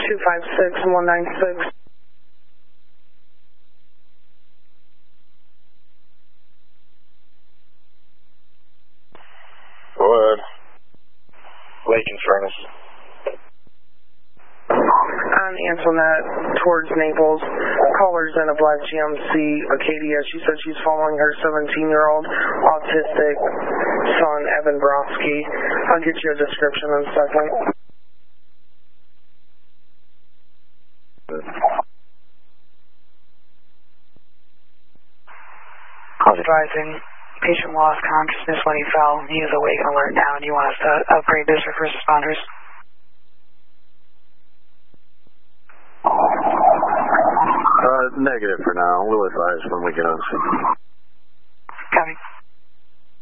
256-196. Go ahead. Lake's Furnace. On Antoinette towards Naples. Callers in a black GMC Acadia. She said she's following her 17-year-old autistic son, Evan Brodsky. I'll get you a description in a second. Calls advising patient lost consciousness when he fell. He is awake and alert now. Do you want us to upgrade this for first responders? Negative for now. We'll advise when we get on scene. Copy.